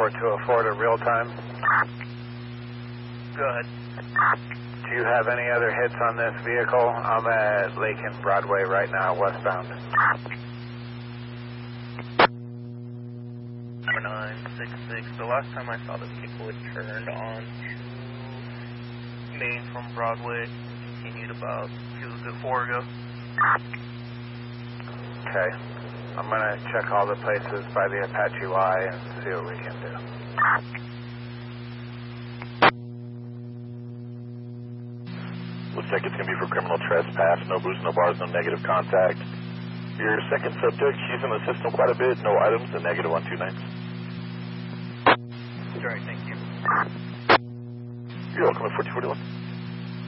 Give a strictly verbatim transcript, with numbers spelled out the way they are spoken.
two oh four to real time. Go ahead. Do you have any other hits on this vehicle? I'm at Lake and Broadway right now, westbound. nine six six. The last time I saw the vehicle, it turned on to Main from Broadway, continued about two, good four ago. Okay. I'm going to check all the places by the Apache Y and see what we can do. Looks like it's going to be for criminal trespass. No booze, no bars, no negative contact. Your second subject, she's in the system quite a bit. No items, a negative on two nights. All right, thank you. You're welcome at fourteen forty-one.